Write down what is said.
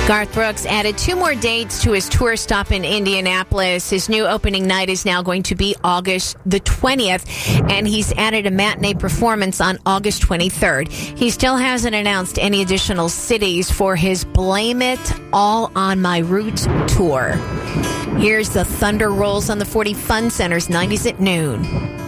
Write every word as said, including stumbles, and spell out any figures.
Garth Brooks added two more dates to his tour stop in Indianapolis. His new opening night is now going to be August the twentieth, and he's added a matinee performance on August twenty-third. He still hasn't announced any additional cities for his Blame It All on My Roots tour. Here's the Thunder Rolls on the forty Fun Center's nineties at noon.